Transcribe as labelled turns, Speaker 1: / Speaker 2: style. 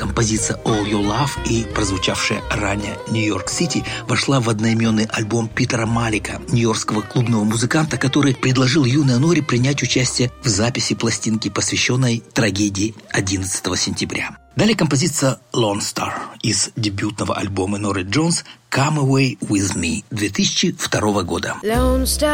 Speaker 1: Композиция «All Your Love» и прозвучавшая ранее «Нью-Йорк Сити» вошла в одноименный альбом Питера Малика, нью-йоркского клубного музыканта, который предложил юной Норе принять участие в записи пластинки, посвященной трагедии 11 сентября. Далее композиция «Lone Star» из дебютного альбома Норы Джонс «Come Away With Me» 2002 года.